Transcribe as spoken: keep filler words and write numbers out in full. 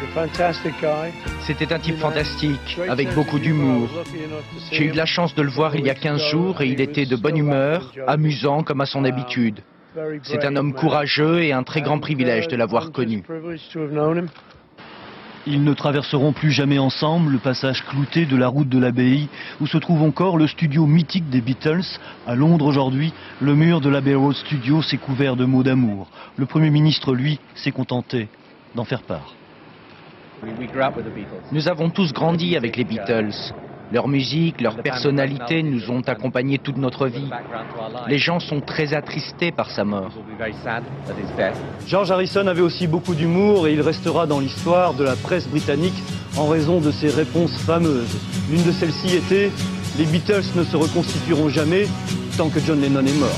C'était un type fantastique, avec beaucoup d'humour. J'ai eu de la chance de le voir il y a quinze jours et il était de bonne humeur, amusant comme à son habitude. C'est un homme courageux et un très grand privilège de l'avoir connu. Ils ne traverseront plus jamais ensemble le passage clouté de la route de l'Abbaye, où se trouve encore le studio mythique des Beatles. À Londres aujourd'hui, le mur de l'Abbey Road Studio s'est couvert de mots d'amour. Le Premier ministre, lui, s'est contenté d'en faire part. Nous avons tous grandi avec les Beatles. Leur musique, leur personnalité nous ont accompagnés toute notre vie. Les gens sont très attristés par sa mort. George Harrison avait aussi beaucoup d'humour et il restera dans l'histoire de la presse britannique en raison de ses réponses fameuses. L'une de celles-ci était « Les Beatles ne se reconstitueront jamais tant que John Lennon est mort ».